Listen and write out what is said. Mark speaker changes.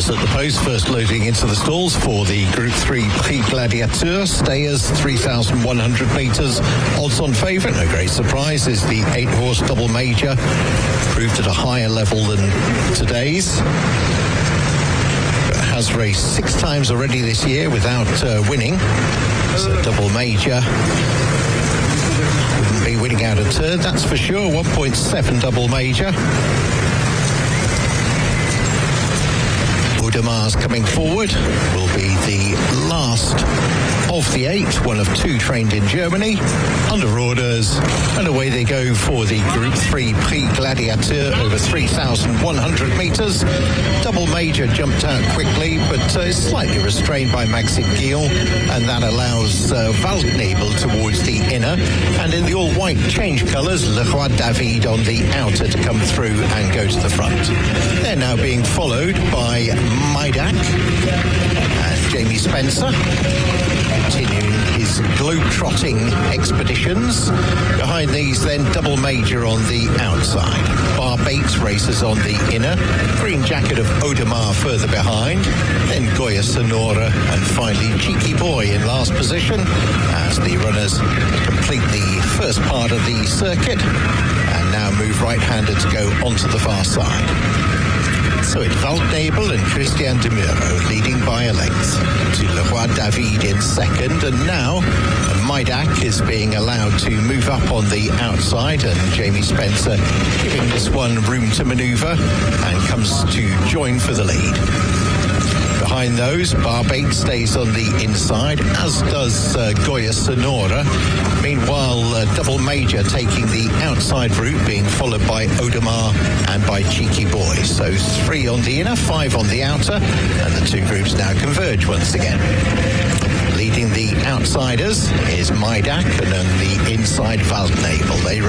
Speaker 1: runners at the post, first loading into the stalls for the Group 3 Prix Gladiateur. Stayers, 3,100 metres. Odds on favourite, no great surprise, is the 8-horse Double Major, proved at a higher level than today's. Has raced 6 times already this year without winning. So Double Major wouldn't be winning out a turn, that's for sure. 1.7 Double Major. Audemar's coming forward, will be the last of the 8, one of 2 trained in Germany, under orders, and away they go for the Group 3 Prix Gladiateur over 3,100 metres. Double Major jumped out quickly, but is slightly restrained by Maxime Guillon, and that allows Waldnebel towards the inner, and in the all-white change colours, Le Roi David on the outer to come through and go to the front. They're now being followed by Maidak and Jamie Spencer, continuing his globe-trotting expeditions. Behind these then, Double Major on the outside. Bar Bates races on the inner. Green Jacket of Audemars further behind. Then Goya Sonora, and finally Cheeky Boy in last position as the runners complete the first part of the circuit and now move right-handed to go onto the far side. So it's Waldnebel and Christian de Muro leading by a length to Le Roi David in second, and now Maidak is being allowed to move up on the outside, and Jamie Spencer giving this one room to manoeuvre and comes to join for the lead. Behind those, Bar Bates stays on the inside, as does Goya Sonora. Meanwhile, Double Major taking the outside route, being followed by Audemars and by Cheeky Boy. So 3 on the inner, 5 on the outer, and the 2 groups now converge once again. Leading the outsiders is Maidak, and then the inside Waldnebel. They